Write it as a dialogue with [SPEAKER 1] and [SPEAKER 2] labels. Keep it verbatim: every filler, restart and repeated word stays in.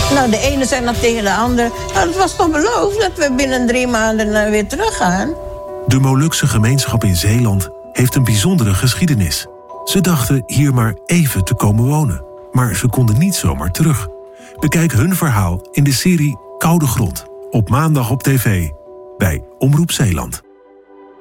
[SPEAKER 1] Nou, de ene zei nog tegen de ander... Nou, het was toch beloofd dat we binnen drie maanden uh, weer teruggaan?
[SPEAKER 2] De Molukse gemeenschap in Zeeland heeft een bijzondere geschiedenis. Ze dachten hier maar even te komen wonen. Maar ze konden niet zomaar terug. Bekijk hun verhaal in de serie Koude Grond. Op maandag op tv bij Omroep Zeeland.